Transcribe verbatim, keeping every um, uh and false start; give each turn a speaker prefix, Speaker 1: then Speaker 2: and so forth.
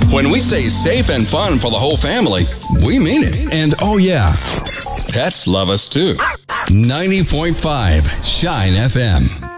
Speaker 1: When we say safe and fun for the whole family, we mean it. And oh yeah, pets love us too. ninety point five Shine F M.